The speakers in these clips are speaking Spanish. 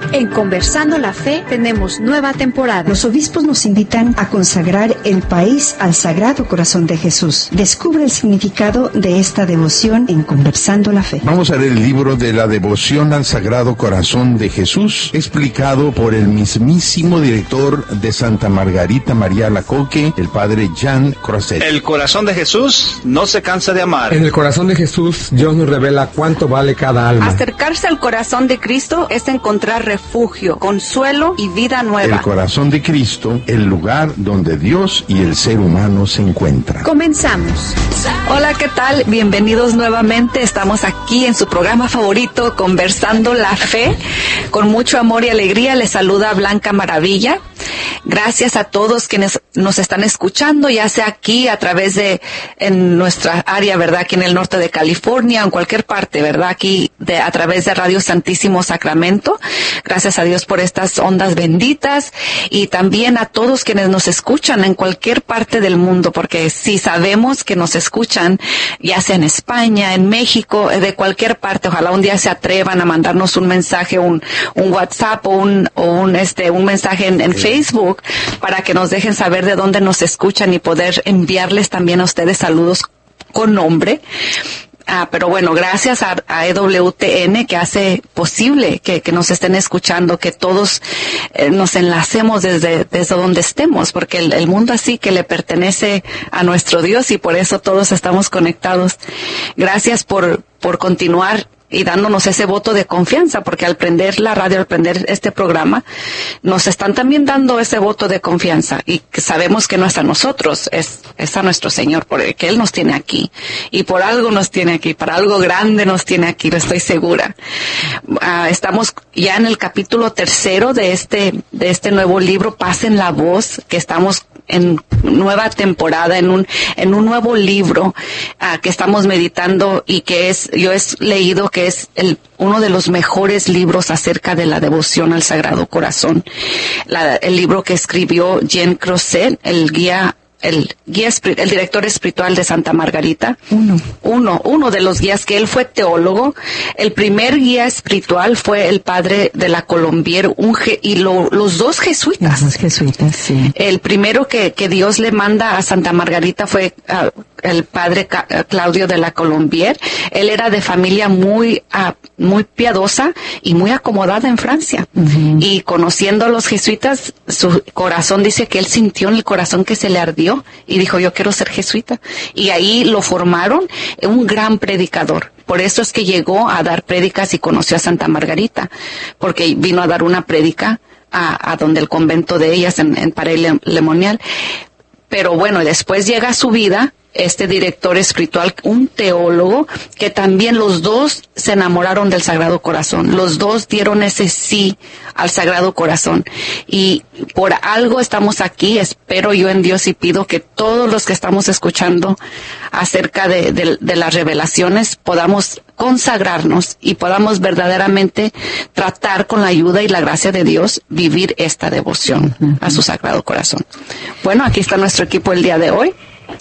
En Conversando la Fe tenemos nueva temporada. Los obispos nos invitan a consagrar el país al Sagrado Corazón de Jesús. Descubre el significado de esta devoción en Conversando la Fe. Vamos a leer el libro de la devoción al Sagrado Corazón de Jesús, explicado por el mismísimo director de Santa Margarita María Alacoque, el padre Jean Crozet. El corazón de Jesús no se cansa de amar. En el corazón de Jesús, Dios nos revela cuánto vale cada alma. Acercarse al corazón de Cristo es encontrar refugio, consuelo y vida nueva. El corazón de Cristo, el lugar donde Dios y el ser humano se encuentran. Comenzamos. Hola, ¿qué tal? Bienvenidos nuevamente. Estamos aquí en su programa favorito, Conversando la Fe. Con mucho amor y alegría les saluda Blanca Maravilla. Gracias a todos quienes nos están escuchando, ya sea aquí a través de, en nuestra área, ¿verdad? Aquí en el norte de California, o en cualquier parte, ¿verdad? Aquí a través de Radio Santísimo Sacramento. Gracias a Dios por estas ondas benditas, y también a todos quienes nos escuchan en cualquier parte del mundo, porque sí sabemos que nos escuchan, ya sea en España, en México, de cualquier parte. Ojalá un día se atrevan a mandarnos un mensaje, un WhatsApp o un mensaje en Facebook, para que nos dejen saber de dónde nos escuchan y poder enviarles también a ustedes saludos con nombre. Pero bueno, gracias a EWTN, que hace posible que nos estén escuchando, que todos nos enlacemos desde donde estemos, porque el mundo así que le pertenece a nuestro Dios, y por eso todos estamos conectados. Gracias por continuar y dándonos ese voto de confianza, porque al prender la radio, al prender este programa, nos están también dando ese voto de confianza, y que sabemos que no es a nosotros, es a nuestro Señor, porque Él nos tiene aquí, y por algo nos tiene aquí, para algo grande nos tiene aquí, lo estoy segura. Estamos ya en el capítulo 3 de este nuevo libro, Pasen la Voz, que estamos en nueva temporada, en un nuevo libro que estamos meditando, y que yo he leído que es uno de los mejores libros acerca de la devoción al Sagrado Corazón. El libro que escribió Jean Crozet, el director espiritual de Santa Margarita. Uno de los guías, que él fue teólogo. El primer guía espiritual fue el padre de la Colombier, y los dos jesuitas. Los jesuitas, sí. El primero que Dios le manda a Santa Margarita fue el padre Claudio de la Colombier. Él era de familia muy piadosa y muy acomodada en Francia. Uh-huh. Y conociendo a los jesuitas, su corazón, dice que él sintió en el corazón que se le ardió, y dijo: yo quiero ser jesuita. Y ahí lo formaron, un gran predicador. Por eso es que llegó a dar prédicas y conoció a Santa Margarita, porque vino a dar una prédica a donde el convento de ellas en Paray-le-Monial. Pero bueno, después llega a su vida este director espiritual, un teólogo, que también los dos se enamoraron del Sagrado Corazón. Los dos dieron ese sí al Sagrado Corazón. Y por algo estamos aquí. Espero yo en Dios y pido que todos los que estamos escuchando acerca de las revelaciones podamos consagrarnos y podamos verdaderamente tratar, con la ayuda y la gracia de Dios, vivir esta devoción a su Sagrado Corazón. Bueno, aquí está nuestro equipo el día de hoy.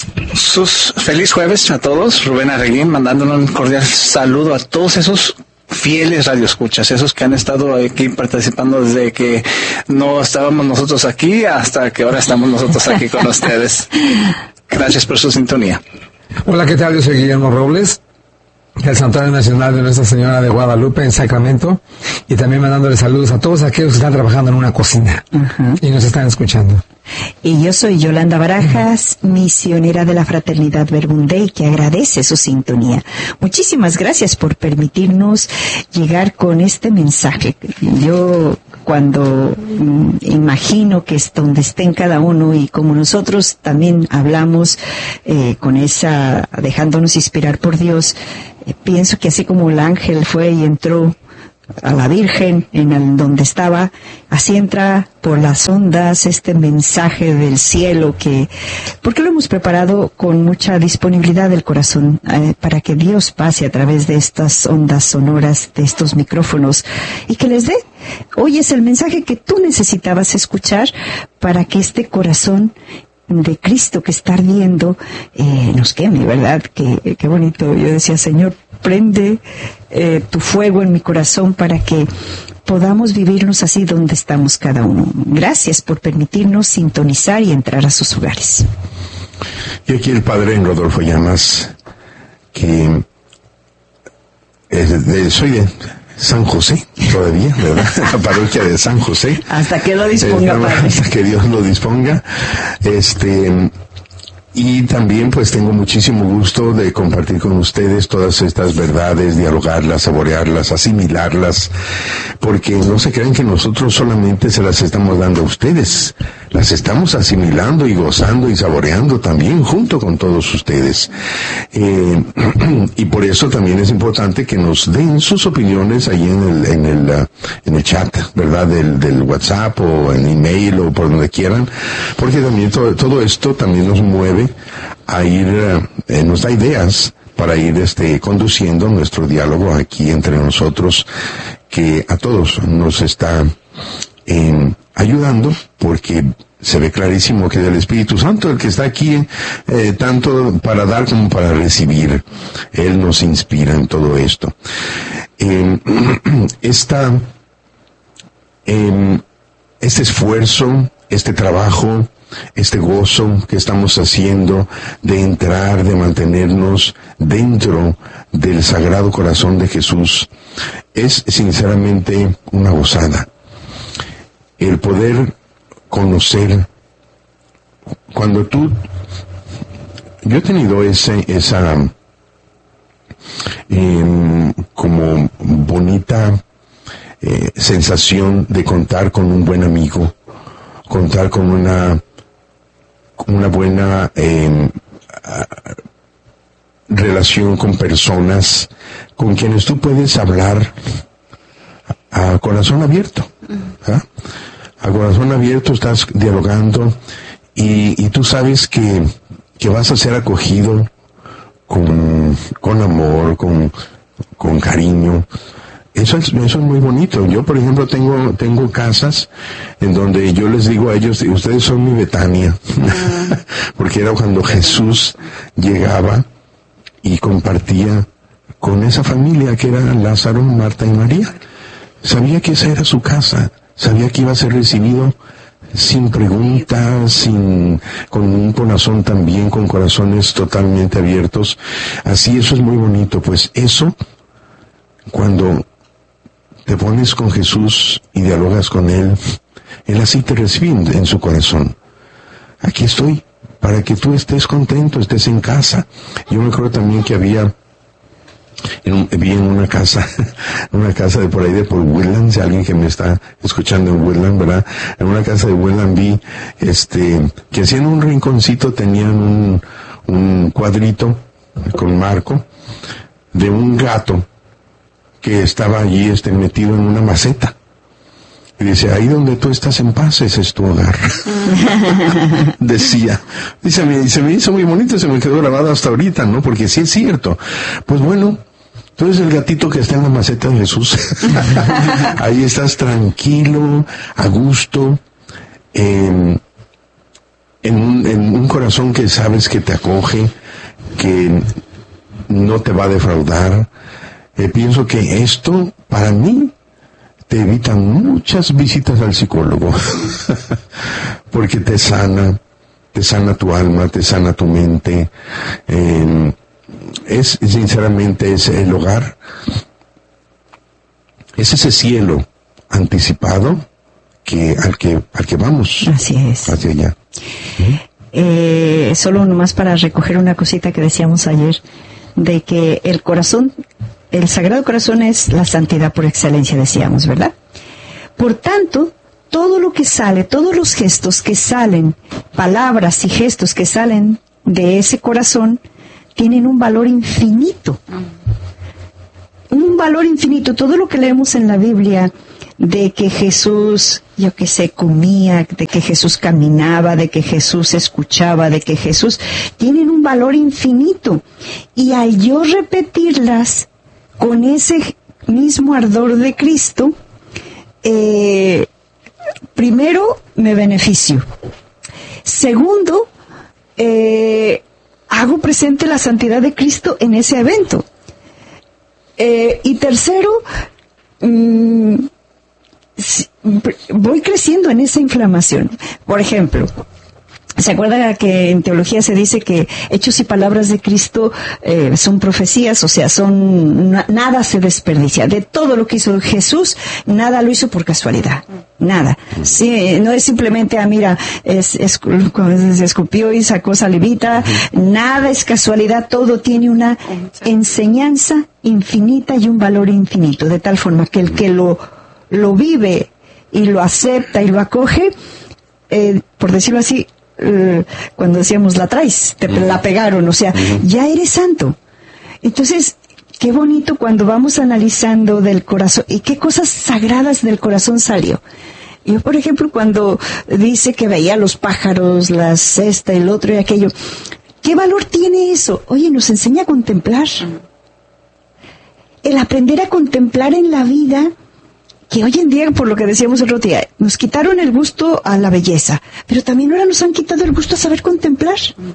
Feliz jueves a todos. Rubén Arreguín mandándole un cordial saludo a todos esos fieles radioescuchas, esos que han estado aquí participando desde que no estábamos nosotros aquí hasta que ahora estamos nosotros aquí con ustedes. Gracias por su sintonía. Hola, ¿qué tal? Yo soy Guillermo Robles, del Santuario Nacional de Nuestra Señora de Guadalupe en Sacramento, y también mandándole saludos a todos aquellos que están trabajando en una cocina y nos están escuchando. Y yo soy Yolanda Barajas, misionera de la Fraternidad Verbundey, que agradece su sintonía. Muchísimas gracias por permitirnos llegar con este mensaje. Yo, cuando imagino que es donde estén cada uno, y como nosotros también hablamos dejándonos inspirar por Dios, pienso que así como el ángel fue y entró a la Virgen donde estaba, así entra por las ondas este mensaje del cielo, porque lo hemos preparado con mucha disponibilidad del corazón, para que Dios pase a través de estas ondas sonoras, de estos micrófonos, y que les dé. Hoy es el mensaje que tú necesitabas escuchar para que este corazón de Cristo que está ardiendo nos queme, ¿verdad? Qué bonito. Yo decía: Señor, prende tu fuego en mi corazón para que podamos vivirnos así donde estamos cada uno. Gracias por permitirnos sintonizar y entrar a sus hogares. Y aquí el padre Rodolfo Llamas, que soy de San José, todavía, ¿verdad? La parroquia de San José. Hasta que lo disponga, padre. Hasta que Dios lo disponga. Y también pues tengo muchísimo gusto de compartir con ustedes todas estas verdades, dialogarlas, saborearlas, asimilarlas, porque no se crean que nosotros solamente se las estamos dando a ustedes, las estamos asimilando y gozando y saboreando también junto con todos ustedes. Y por eso también es importante que nos den sus opiniones ahí en el chat, ¿verdad? Del WhatsApp o en email o por donde quieran, porque también todo esto también nos mueve a ir, nos da ideas para ir conduciendo nuestro diálogo aquí entre nosotros, que a todos nos está ayudando, porque se ve clarísimo que es el Espíritu Santo el que está aquí, tanto para dar como para recibir. Él nos inspira en todo esto. Este esfuerzo, este trabajo, este gozo que estamos haciendo de entrar, de mantenernos dentro del Sagrado Corazón de Jesús, es sinceramente una gozada. El poder conocer, yo he tenido esa como bonita sensación de contar con un buen amigo, contar con una buena relación con personas con quienes tú puedes hablar a corazón abierto. ¿Ah? A corazón abierto estás dialogando y tú sabes que vas a ser acogido con amor, con cariño. Eso es muy bonito. Yo, por ejemplo, tengo casas en donde yo les digo a ellos, ustedes son mi Betania, porque era cuando Jesús llegaba y compartía con esa familia que era Lázaro, Marta y María. Sabía que esa era su casa, sabía que iba a ser recibido sin preguntas, con un corazón también, con corazones totalmente abiertos. Así, eso es muy bonito. Pues eso, cuando te pones con Jesús y dialogas con Él así te recibe en su corazón. Aquí estoy, para que tú estés contento, estés en casa. Yo me acuerdo también que vi en una casa de por ahí de por Woodland, si alguien que me está escuchando en Woodland, ¿verdad? En una casa de Woodland vi, que así en un rinconcito tenían un cuadrito con marco de un gato que estaba allí metido en una maceta. Y dice, ahí donde tú estás en paz, ese es tu hogar. Decía. Y se me hizo muy bonito, se me quedó grabado hasta ahorita, ¿no? Porque sí es cierto. Pues bueno, tú eres el gatito que está en la maceta de Jesús. Ahí estás tranquilo, a gusto, en un corazón que sabes que te acoge, que no te va a defraudar. Pienso que esto, para mí, te evita muchas visitas al psicólogo, porque te sana tu alma, te sana tu mente. Sinceramente, es el hogar, es ese cielo anticipado al que vamos. Así es. Hacia allá. Solo nomás para recoger una cosita que decíamos ayer, de que el Sagrado Corazón es la santidad por excelencia, decíamos, ¿verdad? Por tanto, todo lo que sale, todos los gestos que salen, palabras y gestos que salen de ese corazón, tienen un valor infinito. Un valor infinito. Todo lo que leemos en la Biblia, de que Jesús, comía, de que Jesús caminaba, de que Jesús escuchaba, de que Jesús, tienen un valor infinito. Y al yo repetirlas con ese mismo ardor de Cristo, primero me beneficio. Segundo, hago presente la santidad de Cristo en ese evento. Y tercero, voy creciendo en esa inflamación. Por ejemplo, ¿se acuerda que en teología se dice que hechos y palabras de Cristo son profecías? O sea, nada se desperdicia. De todo lo que hizo Jesús, nada lo hizo por casualidad. Nada. Sí, no es simplemente, mira, cuando se escupió y sacó salivita. Nada es casualidad. Todo tiene una enseñanza infinita y un valor infinito. De tal forma que el que lo vive y lo acepta y lo acoge, por decirlo así, cuando decíamos la traes, te la pegaron, o sea, ya eres santo. Entonces, qué bonito cuando vamos analizando del corazón, y qué cosas sagradas del corazón salió. Yo, por ejemplo, cuando dice que veía los pájaros, la cesta, el otro y aquello, ¿qué valor tiene eso? Oye, nos enseña a contemplar. El aprender a contemplar en la vida, que hoy en día, por lo que decíamos el otro día, nos quitaron el gusto a la belleza, pero también ahora nos han quitado el gusto a saber contemplar.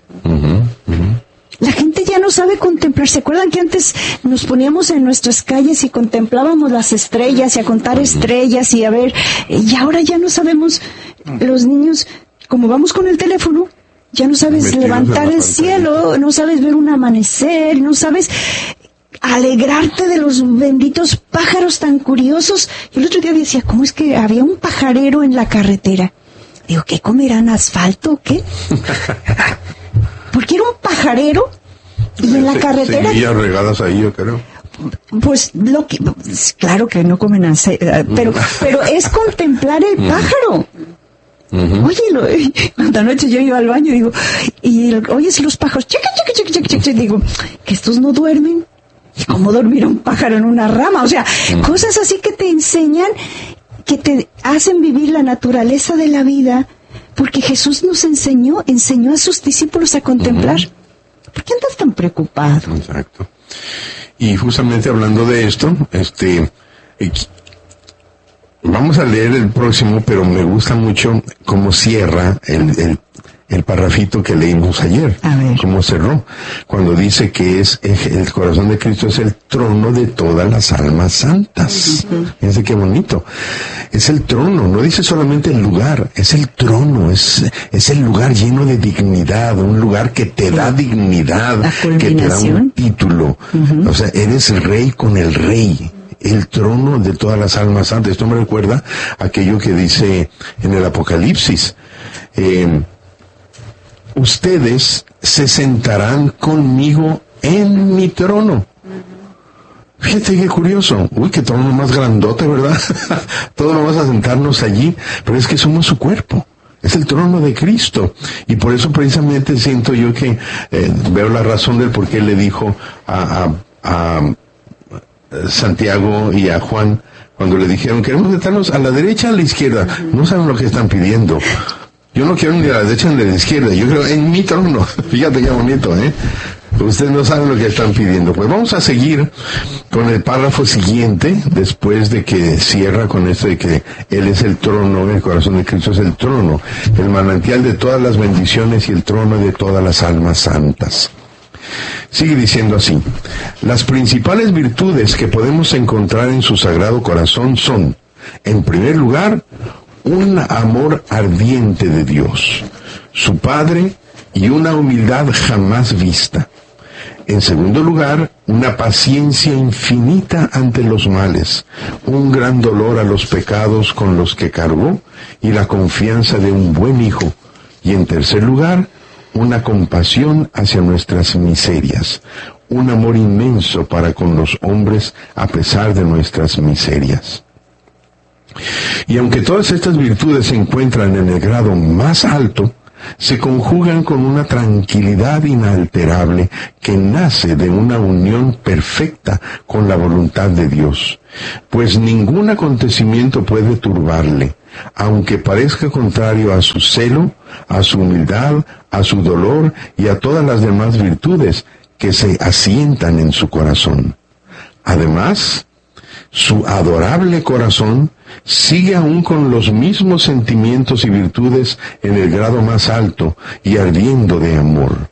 La gente ya no sabe contemplar. ¿Se acuerdan que antes nos poníamos en nuestras calles y contemplábamos las estrellas y a contar estrellas y a ver? Y ahora ya no sabemos, los niños, como vamos con el teléfono, ya no sabes levantar el cielo, no sabes ver un amanecer, no sabes alegrarte de los benditos pájaros tan curiosos. Y el otro día decía, ¿cómo es que había un pajarero en la carretera? Digo, ¿qué comerán? ¿Asfalto o qué? Porque era un pajarero y en la carretera... Semillas regadas ahí, yo creo. Pues claro que no comen pero es contemplar el pájaro. Oye, cuando anoche yo iba al baño, digo, y oyes los pájaros, digo, que estos no duermen. ¿Cómo dormir un pájaro en una rama? O sea, cosas así que te enseñan, que te hacen vivir la naturaleza de la vida, porque Jesús nos enseñó a sus discípulos a contemplar. ¿Por qué andas tan preocupado? Exacto. Y justamente hablando de esto, vamos a leer el próximo, pero me gusta mucho cómo cierra el parrafito que leímos ayer. Cómo cerró, cuando dice que el corazón de Cristo es el trono de todas las almas santas. Fíjense qué bonito. Es el trono, no dice solamente el lugar, es el trono, es el lugar lleno de dignidad, un lugar que te da dignidad, que te da un título. O sea, eres rey con el rey. El trono de todas las almas santas. Esto me recuerda aquello que dice en el Apocalipsis. Ustedes se sentarán conmigo en mi trono. Fíjate qué curioso. Uy, qué trono más grandote, ¿verdad? Todos vamos a sentarnos allí, pero es que somos su cuerpo. Es el trono de Cristo. Y por eso precisamente siento yo que veo la razón del por qué le dijo a Santiago y a Juan, cuando le dijeron, queremos sentarnos a la derecha o a la izquierda. No saben lo que están pidiendo. Yo no quiero ni a la derecha ni a la izquierda, yo quiero en mi trono. Fíjate qué bonito, ¿eh? Ustedes no saben lo que están pidiendo. Pues vamos a seguir con el párrafo siguiente, después de que cierra con esto de que Él es el trono, el corazón de Cristo es el trono, el manantial de todas las bendiciones y el trono de todas las almas santas. Sigue diciendo así: las principales virtudes que podemos encontrar en su sagrado corazón son, en primer lugar, un amor ardiente de Dios, su Padre, y una humildad jamás vista. En segundo lugar, una paciencia infinita ante los males, un gran dolor a los pecados con los que cargó y la confianza de un buen hijo. Y en tercer lugar, una compasión hacia nuestras miserias, un amor inmenso para con los hombres a pesar de nuestras miserias. Y aunque todas estas virtudes se encuentran en el grado más alto, se conjugan con una tranquilidad inalterable que nace de una unión perfecta con la voluntad de Dios, pues ningún acontecimiento puede turbarle, aunque parezca contrario a su celo, a su humildad, a su dolor y a todas las demás virtudes que se asientan en su corazón. Además, su adorable corazón sigue aún con los mismos sentimientos y virtudes en el grado más alto y ardiendo de amor.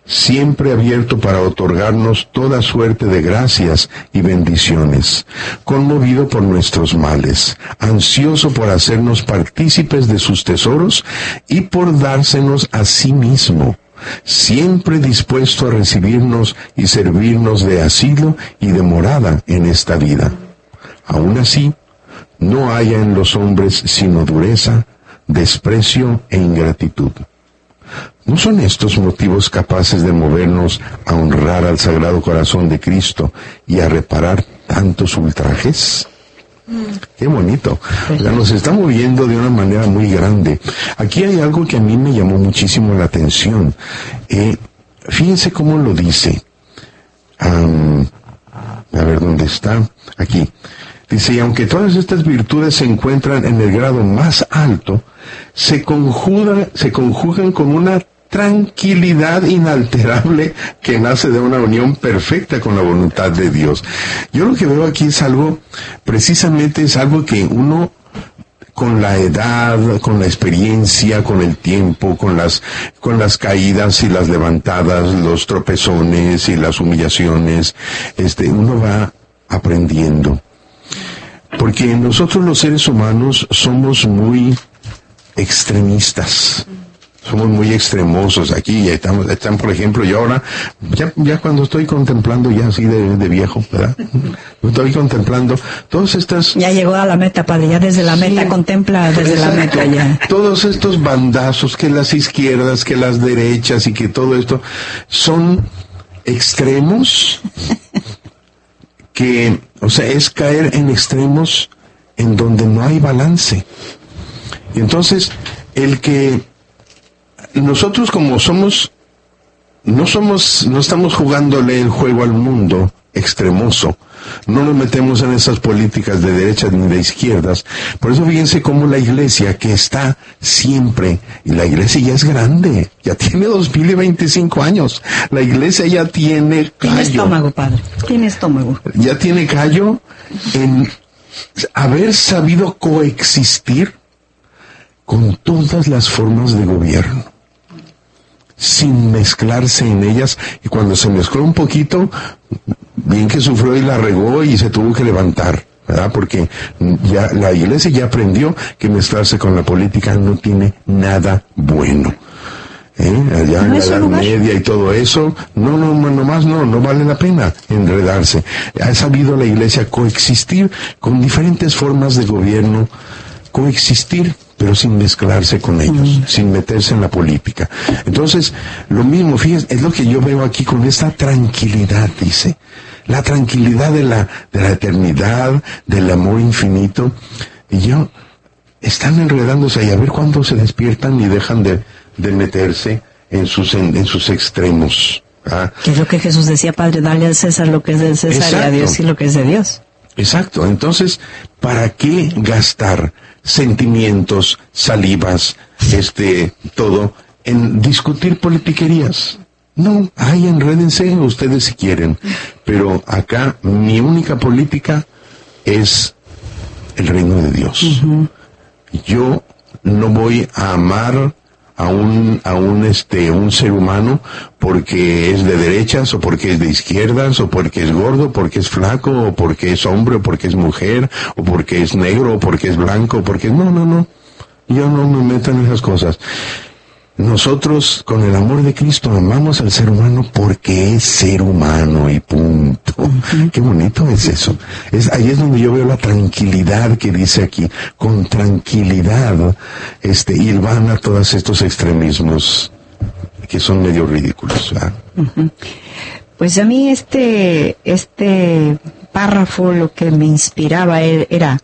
siempre abierto para otorgarnos toda suerte de gracias y bendiciones, conmovido por nuestros males, ansioso por hacernos partícipes de sus tesoros y por dársenos a sí mismo, siempre dispuesto a recibirnos y servirnos de asilo y de morada en esta vida. Aún así, no haya en los hombres sino dureza, desprecio e ingratitud. ¿No son estos motivos capaces de movernos a honrar al Sagrado Corazón de Cristo y a reparar tantos ultrajes? Qué bonito. O sea, nos está moviendo de una manera muy grande. Aquí hay algo que a mí me llamó muchísimo la atención. Fíjense cómo lo dice. A ver, ¿dónde está? Aquí. Dice, y aunque todas estas virtudes se encuentran en el grado más alto, se conjugan con una tranquilidad inalterable que nace de una unión perfecta con la voluntad de Dios. Yo lo que veo aquí es algo, precisamente es algo que uno, con la edad, con la experiencia, con el tiempo, con las caídas y las levantadas, los tropezones y las humillaciones, uno va aprendiendo. Porque nosotros los seres humanos somos muy extremistas. Somos muy extremosos aquí, ya están, por ejemplo, yo ahora, ya cuando estoy contemplando, ya así de viejo, ¿verdad? Estoy contemplando todas estas... Ya llegó a la meta, padre, ya desde la meta, sí, contempla desde exacto, la meta ya. Todos estos bandazos, que las izquierdas, que las derechas y que todo esto, son extremos que, o sea, es caer en extremos en donde no hay balance. Y entonces, nosotros como no estamos jugándole el juego al mundo extremoso, no nos metemos en esas políticas de derechas ni de izquierdas. Por eso fíjense cómo la iglesia, que está siempre, y la iglesia ya es grande, ya tiene 2025 años, la iglesia ya tiene callo. Tiene estómago, padre, tiene estómago. Ya tiene callo en haber sabido coexistir con todas las formas de gobierno, sin mezclarse en ellas, y cuando se mezcló un poquito, bien que sufrió y la regó y se tuvo que levantar, ¿verdad? Porque ya la iglesia ya aprendió que mezclarse con la política no tiene nada bueno. Allá en la Edad Media y todo eso, no vale la pena enredarse. Ha sabido la iglesia coexistir con diferentes formas de gobierno, coexistir, pero sin mezclarse con ellos, sin meterse en la política. Entonces, lo mismo, fíjense, es lo que yo veo aquí con esta tranquilidad, dice, la tranquilidad de la eternidad, del amor infinito, y están enredándose ahí, a ver cuándo se despiertan y dejan de meterse en sus extremos. ¿Ah? Que es lo que Jesús decía, Padre, dale al César lo que es del César. Exacto. Y a Dios y lo que es de Dios. Exacto, entonces, ¿para qué gastar sentimientos, salivas, todo, en discutir politiquerías? No, enrédense ustedes si quieren, pero acá mi única política es el reino de Dios. Uh-huh. Yo no voy a amar a un ser humano porque es de derechas o porque es de izquierdas o porque es gordo, porque es flaco o porque es hombre o porque es mujer o porque es negro o porque es blanco o porque no, yo no me meto en esas cosas. Nosotros, con el amor de Cristo, amamos al ser humano porque es ser humano y punto. Uh-huh. Qué bonito es eso. Ahí es donde yo veo la tranquilidad que dice aquí. Con tranquilidad, van a todos estos extremismos que son medio ridículos. Uh-huh. Pues a mí este párrafo lo que me inspiraba era,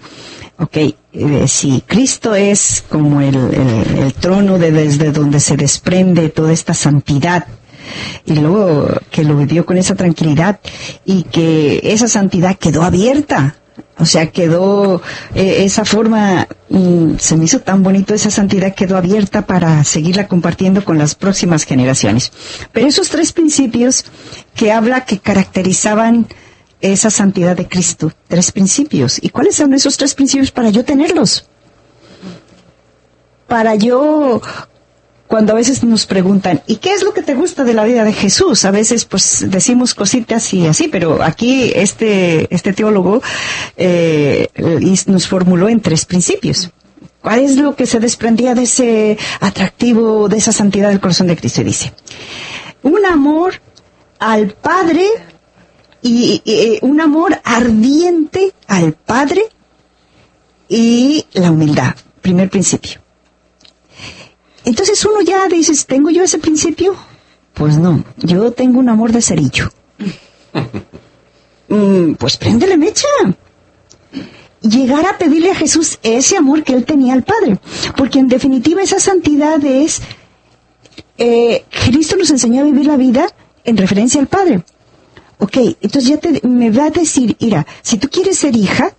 si Cristo es como el trono desde donde se desprende toda esta santidad, y luego que lo vivió con esa tranquilidad y que esa santidad quedó abierta, o sea, quedó esa forma, se me hizo tan bonito, esa santidad quedó abierta para seguirla compartiendo con las próximas generaciones. Pero esos tres principios que caracterizaban esa santidad de Cristo, tres principios. ¿Y cuáles son esos tres principios para yo tenerlos? Para yo cuando a veces nos preguntan, ¿y qué es lo que te gusta de la vida de Jesús? A veces pues decimos cositas y así, pero aquí este teólogo nos formuló en 3 principios. ¿Cuál es lo que se desprendía de ese atractivo, de esa santidad del corazón de Cristo? Y dice, un amor al Padre y un amor ardiente al Padre y la humildad. Primer principio. Entonces uno ya dice, ¿tengo yo ese principio? Pues no, yo tengo un amor de cerillo. Pues préndele mecha. Llegar a pedirle a Jesús ese amor que él tenía al Padre. Porque en definitiva esa santidad es, Cristo nos enseñó a vivir la vida en referencia al Padre. Ok, entonces me va a decir, mira, si tú quieres ser hija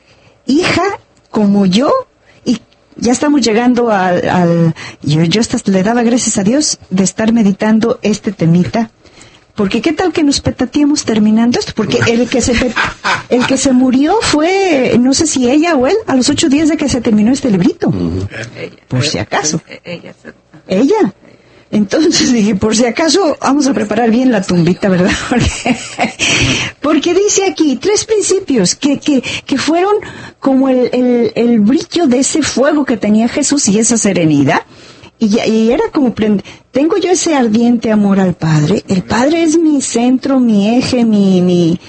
como yo, y ya estamos llegando yo hasta le daba gracias a Dios de estar meditando este temita, porque qué tal que nos petateemos terminando esto, porque el que se murió fue, no sé si ella o él, a los 8 días de que se terminó este librito, por si acaso. Ella. Entonces dije, por si acaso, vamos a preparar bien la tumbita, ¿verdad? Porque dice aquí 3 principios que fueron como el brillo de ese fuego que tenía Jesús y esa serenidad. Y era como, tengo yo ese ardiente amor al Padre. El Padre es mi centro, mi eje, mi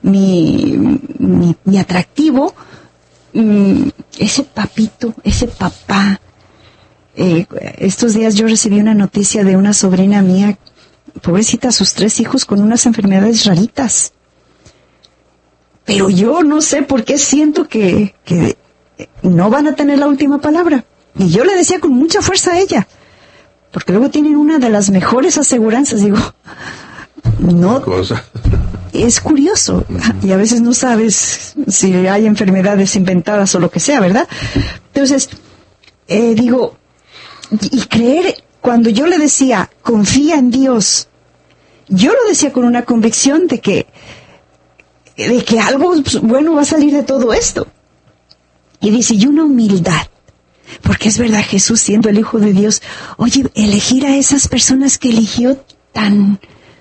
atractivo. Ese papito, ese papá. Estos días yo recibí una noticia de una sobrina mía, pobrecita, sus 3 hijos con unas enfermedades raritas. Pero yo no sé por qué siento que no van a tener la última palabra. Y yo le decía con mucha fuerza a ella, porque luego tienen una de las mejores aseguranzas. Digo, no, es curioso. Y a veces no sabes si hay enfermedades inventadas o lo que sea, ¿verdad? Entonces, digo, y creer, cuando yo le decía, confía en Dios, yo lo decía con una convicción de que algo bueno va a salir de todo esto. Y dice, y una humildad, porque es verdad, Jesús siendo el Hijo de Dios, oye, elegir a esas personas que eligió tan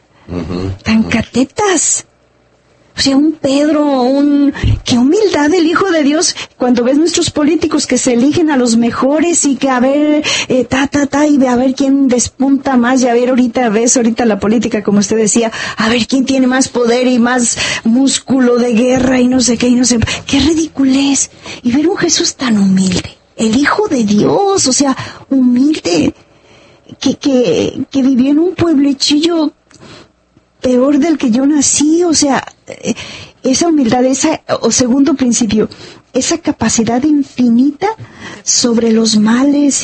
catetas. O sea, un Pedro, qué humildad del Hijo de Dios, cuando ves nuestros políticos que se eligen a los mejores y que a ver, y a ver quién despunta más, y a ver ahorita la política, como usted decía, a ver quién tiene más poder y más músculo de guerra y no sé qué, qué ridiculez. Y ver un Jesús tan humilde, el Hijo de Dios, o sea, humilde, que vivió en un pueblechillo peor del que yo nací, o sea, esa humildad, o segundo principio, esa capacidad infinita sobre los males,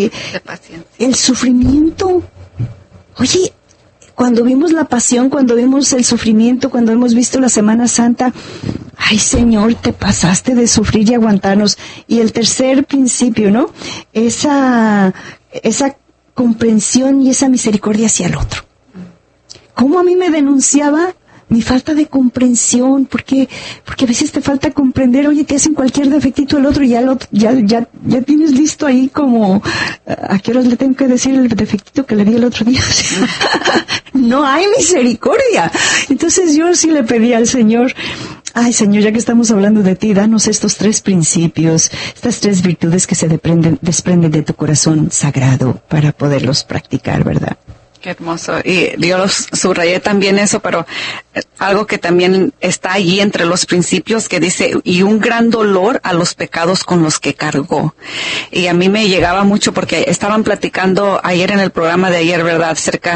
el sufrimiento. Oye, cuando vimos la pasión, cuando vimos el sufrimiento, cuando hemos visto la Semana Santa, ay Señor, te pasaste de sufrir y aguantarnos. Y el tercer principio, ¿no? Esa comprensión y esa misericordia hacia el otro. ¿Cómo a mí me denunciaba mi falta de comprensión? Porque a veces te falta comprender, oye, te hacen cualquier defectito el otro y ya tienes listo ahí como, ¿a qué horas le tengo que decir el defectito que le di el otro día? No hay misericordia. Entonces yo sí le pedí al Señor, ay Señor, ya que estamos hablando de ti, danos estos 3 principios, estas 3 virtudes que se desprenden de tu corazón sagrado para poderlos practicar, ¿verdad? Qué hermoso. Y yo subrayé también eso, pero algo que también está allí entre los principios que dice, y un gran dolor a los pecados con los que cargó. Y a mí me llegaba mucho porque estaban platicando ayer en el programa de ayer, ¿verdad?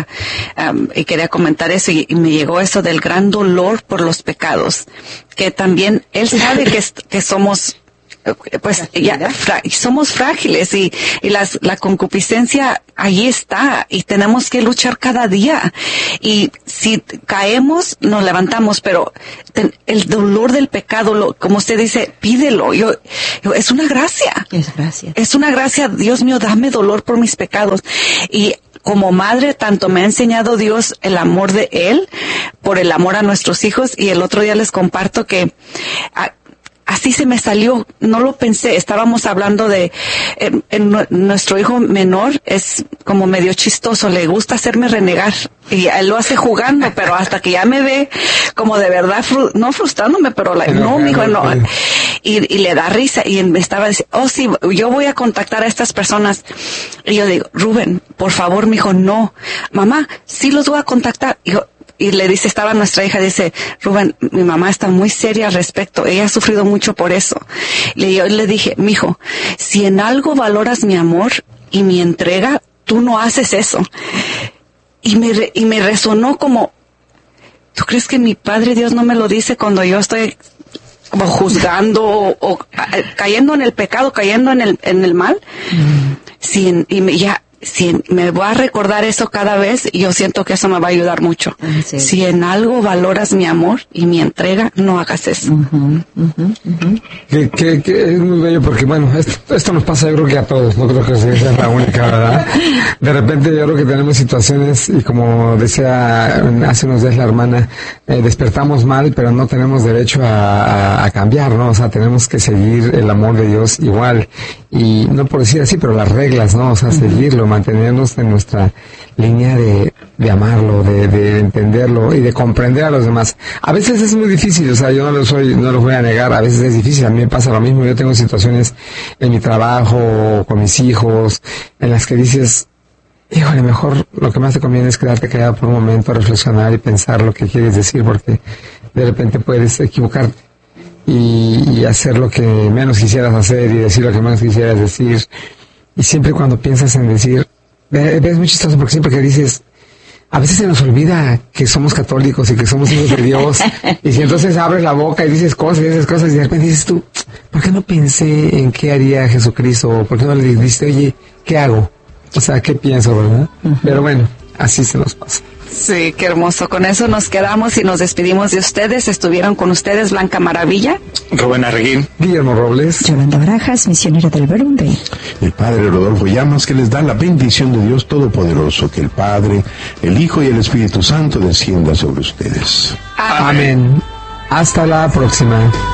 Y quería comentar eso y me llegó eso del gran dolor por los pecados. Que también él sabe que somos, pues ya somos frágiles y la concupiscencia ahí está y tenemos que luchar cada día, y si caemos nos levantamos, pero el dolor del pecado, como usted dice, pídelo. Es una gracia. Es una gracia. Dios mío, dame dolor por mis pecados. Y como madre, tanto me ha enseñado Dios el amor de Él por el amor a nuestros hijos. Y el otro día les comparto que así se me salió, no lo pensé. Estábamos hablando de nuestro hijo menor es como medio chistoso, le gusta hacerme renegar y él lo hace jugando, pero hasta que ya me ve como de verdad, no frustrándome, pero no, mijo, no. Y le da risa y me estaba diciendo, oh sí, yo voy a contactar a estas personas. Y yo digo, Rubén, por favor, mijo, no. Mamá, sí los voy a contactar. Y le dice, estaba nuestra hija, dice, Rubén, mi mamá está muy seria al respecto, ella ha sufrido mucho por eso. Yo le dije, mijo, si en algo valoras mi amor y mi entrega, tú no haces eso. Y me resonó como, ¿tú crees que mi Padre Dios no me lo dice cuando yo estoy como juzgando o cayendo en el pecado, cayendo en el mal? Si me voy a recordar eso cada vez, yo siento que eso me va a ayudar mucho. Sí. Si en algo valoras mi amor y mi entrega, no hagas eso. Que es muy bello porque, bueno, esto nos pasa yo creo que a todos, no creo que sea la única, ¿verdad? De repente yo creo que tenemos situaciones y como decía hace unos días la hermana, despertamos mal, pero no tenemos derecho a cambiar, ¿no? O sea, tenemos que seguir el amor de Dios igual. Y no por decir así, pero las reglas, ¿no? O sea, seguirlo, mantenernos en nuestra línea de amarlo, de entenderlo y de comprender a los demás. A veces es muy difícil, o sea, yo no lo voy a negar, a veces es difícil, a mí me pasa lo mismo, yo tengo situaciones en mi trabajo, con mis hijos, en las que dices, híjole, mejor lo que más te conviene es quedarte callado por un momento, reflexionar y pensar lo que quieres decir, porque de repente puedes equivocarte. Y hacer lo que menos quisieras hacer y decir lo que menos quisieras decir. Y siempre cuando piensas en decir, es muy chistoso porque siempre que dices, a veces se nos olvida que somos católicos y que somos hijos de Dios. Y si entonces abres la boca y dices cosas y de repente dices tú, ¿por qué no pensé en qué haría Jesucristo? ¿O por qué no le dijiste, oye, qué hago? O sea, ¿qué pienso, verdad? Pero bueno, así se nos pasa. Sí, qué hermoso. Con eso nos quedamos y nos despedimos de ustedes. Estuvieron con ustedes Blanca Maravilla, Rubén Arreguín, Guillermo Robles, Yolanda Barajas, misionera del Verunde, el Padre Rodolfo Llamas, que les da la bendición de Dios Todopoderoso, que el Padre, el Hijo y el Espíritu Santo descienda sobre ustedes. Amén. Hasta la próxima.